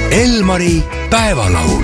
Elmari päevalaul.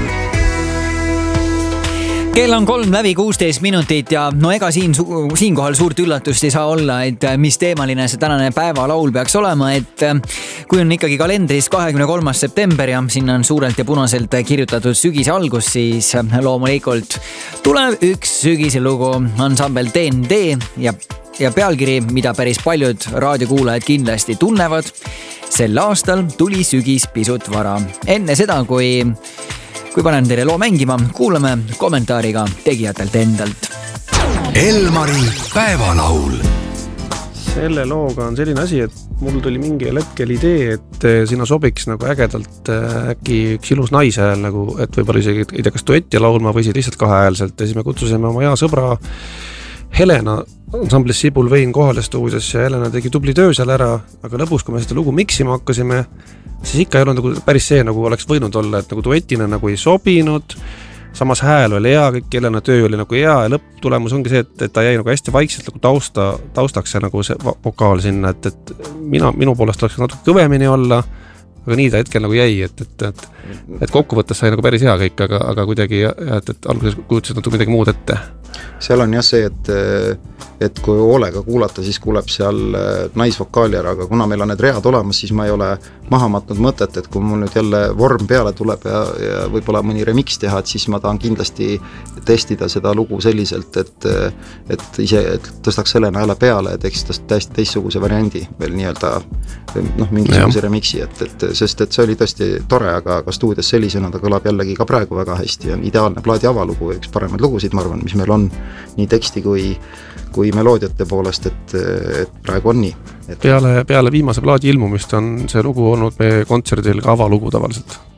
Kell on 3:16 ja no ega siinkohal suurt üllatust ei saa olla, et mis teemaline see tänane päevalaul peaks olema, et kui on ikkagi kalendris 23. september ja sinna on suurelt ja punaselt kirjutatud sügise algus, siis loomulikult tuleb üks sügise lugu ansambel DND ja pealkiri, mida päris paljud raadiokuulajad kindlasti tunnevad. Sel aastal tuli sügis pisut vara. Enne seda, kui panen teile loo mängima, kuulame kommentaariga tegijatelt endalt. Elmari päevalaul. Selle looga on selline asi, et mul tuli mingil hetkel idee, et sinna sobiks nagu ägedalt äkki üks ilus naishääl, nagu, et võib-olla isegi ei tea, kas duetti laulma või lihtsalt kahehäälselt. Ja siis me kutsusime oma hea sõbra Helena ansamblis Sibul Vein kohale stuudios ja Helena tegi tubli töö seal ära, aga lõpus, kui me seda lugu miksima hakkasime, siis ikka ei olnud nagu päris see, nagu oleks võinud olla, et nagu duetina nagu ei sobinud, samas hääl oli hea, kõik Helena töö oli nagu hea ja lõpptulemus ongi see, et ta jäi nagu hästi vaikselt nagu taustaks ja nagu see vokaal sinna, et minu poolest oleks natuke kõvemini olla, aga nii ta hetkel nagu jäi, et kokkuvõttes sai nagu päris hea kõik, aga kuidagi, et alguses kujutasid natuke midagi muud ette. Seal on jah see, et kui hoolega kuulata, siis kuuleb seal naisvokaali ära, aga kuna meil on need read olemas, siis ma ei ole maha matnud mõtet, et kui mul nüüd jälle vorm peale tuleb ja võib-olla mõni remix teha, et siis ma tahan kindlasti testida seda lugu selliselt, et tõstaks Helena hääle peale ja teeks täiesti teistsuguse variandi veel nii-öelda mingisuguse remixi, sest et see oli tõesti tore, aga stuudios sellisena ta kõlab jällegi ka praegu väga hästi ja ideaalne plaadi avalugu, üks paremaid lugusid, ma arvan, mis meil on nii teksti kui meloodiate poolest, et praegu on nii. Peale viimase plaadi ilmumist on see lugu olnud meie kontserdil ka avalugu tavaliselt.